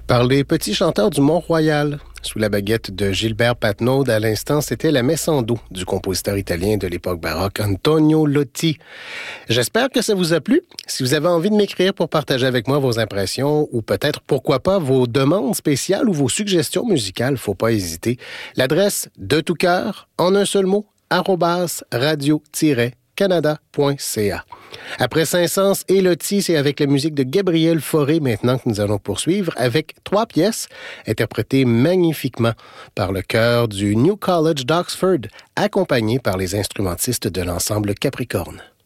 Par les petits chanteurs du Mont-Royal. Sous la baguette de Gilbert Patnaud, à l'instant, c'était la messe en do du compositeur italien de l'époque baroque Antonio Lotti. J'espère que ça vous a plu. Si vous avez envie de m'écrire pour partager avec moi vos impressions ou peut-être, pourquoi pas, vos demandes spéciales ou vos suggestions musicales, faut pas hésiter. L'adresse de tout cœur, en un seul mot, @radio-canada.ca. Après Saint-Saëns et Lotti, c'est avec la musique de Gabriel Fauré maintenant que nous allons poursuivre avec 3 pièces interprétées magnifiquement par le chœur du New College d'Oxford, accompagné par les instrumentistes de l'ensemble Capricorne.